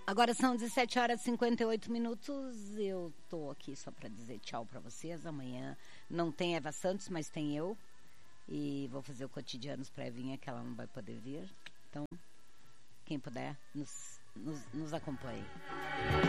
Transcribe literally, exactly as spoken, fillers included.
Agora são dezessete horas e cinquenta e oito minutos. Eu tô aqui só para dizer tchau para vocês. Amanhã não tem Eva Santos, mas tem eu. E vou fazer o Cotidianos para a Evinha, que ela não vai poder vir. Então, quem puder, nos, nos, nos acompanhe.